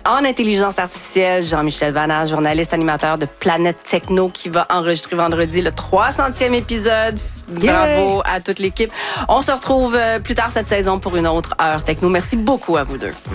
en intelligence artificielle, Jean-Michel Vanas, journaliste animateur de Planète Techno, qui va enregistrer vendredi le 300e épisode. Bravo à toute l'équipe. On se retrouve plus tard cette saison pour une autre heure techno. Merci beaucoup à vous deux.